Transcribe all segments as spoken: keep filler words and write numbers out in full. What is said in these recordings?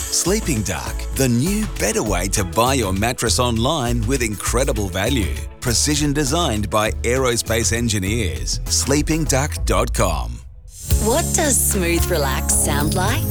Sleeping Duck, the new, better way to buy your mattress online with incredible value. Precision designed by aerospace engineers. sleeping duck dot com. What does smooth relax sound like?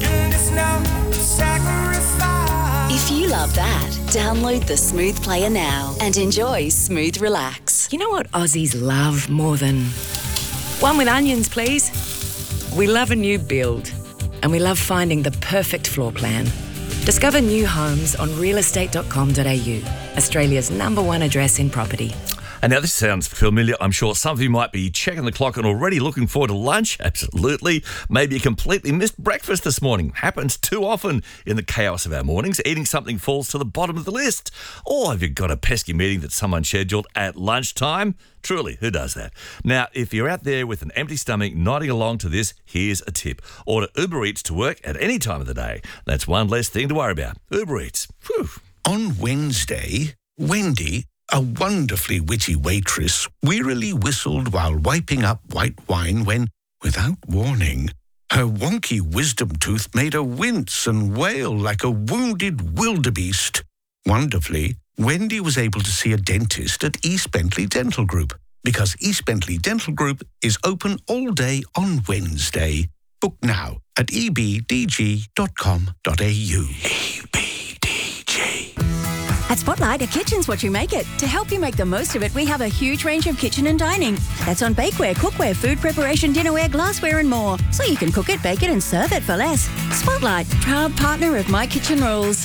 If you love that, download the Smooth Player now and enjoy Smooth Relax. You know what Aussies love more than... One with onions, please. We love a new build, and we love finding the perfect floor plan. Discover new homes on real estate dot com dot a u, Australia's number one address in property. And now this sounds familiar. I'm sure some of you might be checking the clock and already looking forward to lunch. Absolutely. Maybe you completely missed breakfast this morning. Happens too often in the chaos of our mornings. Eating something falls to the bottom of the list. Or have you got a pesky meeting that someone scheduled at lunchtime? Truly, who does that? Now, if you're out there with an empty stomach nodding along to this, here's a tip. Order Uber Eats to work at any time of the day. That's one less thing to worry about. Uber Eats. Whew. On Wednesday, Wendy, a wonderfully witty waitress, wearily whistled while wiping up white wine when, without warning, her wonky wisdom tooth made her wince and wail like a wounded wildebeest. Wonderfully, Wendy was able to see a dentist at East Bentley Dental Group, because East Bentley Dental Group is open all day on Wednesday. Book now at e b d g dot com dot a u. E B D G. At Spotlight, a kitchen's what you make it. To help you make the most of it, we have a huge range of kitchen and dining. That's on bakeware, cookware, food preparation, dinnerware, glassware and more. So you can cook it, bake it and serve it for less. Spotlight, proud partner of My Kitchen Rules.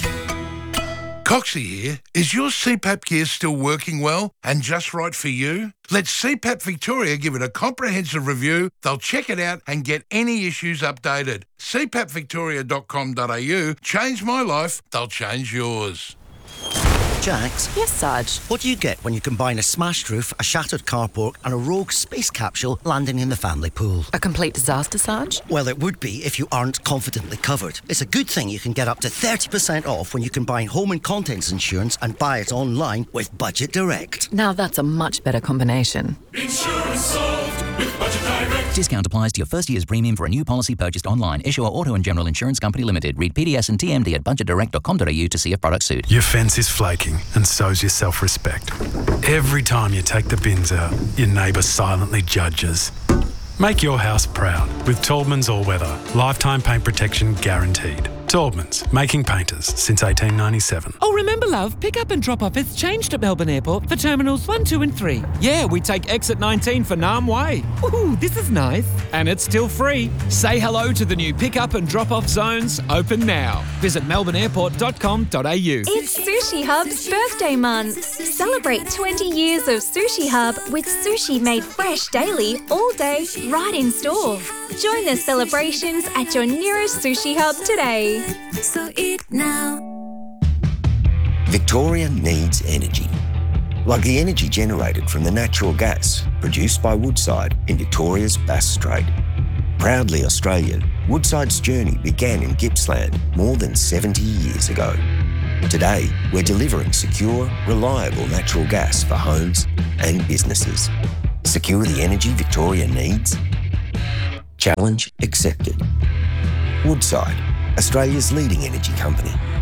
Coxie here. Is your C PAP gear still working well and just right for you? Let C PAP Victoria give it a comprehensive review. They'll check it out and get any issues updated. c pap victoria dot com dot a u. Change my life, they'll change yours. Jax? Yes, Sarge? What do you get when you combine a smashed roof, a shattered carport and a rogue space capsule landing in the family pool? A complete disaster, Sarge? Well, it would be if you aren't confidently covered. It's a good thing you can get up to thirty percent off when you combine home and contents insurance and buy it online with Budget Direct. Now that's a much better combination. Insurance solved with Budget Direct. Discount applies to your first year's premium for a new policy purchased online. Issuer Auto and General Insurance Company Limited. Read P D S and T M D at budget direct dot com dot a u to see if product suit. Your fence is flaking, and so's your self-respect. Every time you take the bins out, your neighbour silently judges. Make your house proud with Taubman's All-Weather. Lifetime paint protection guaranteed. Taubman's, making painters since eighteen ninety-seven. Oh, remember, love, pick up and drop off has changed at Melbourne Airport for Terminals one, two and three. Yeah, we take exit nineteen for Nam Way. Ooh, this is nice. And it's still free. Say hello to the new pick up and drop off zones, open now. Visit melbourne airport dot com dot a u. It's Sushi Hub's birthday month. Celebrate twenty years of Sushi Hub with sushi made fresh daily, all day, right in store. Join the celebrations at your nearest Sushi Hub today. So eat now. Victoria needs energy. Like the energy generated from the natural gas produced by Woodside in Victoria's Bass Strait. Proudly Australian, Woodside's journey began in Gippsland more than seventy years ago. Today, we're delivering secure, reliable natural gas for homes and businesses. Secure the energy Victoria needs? Challenge accepted. Woodside, Australia's leading energy company.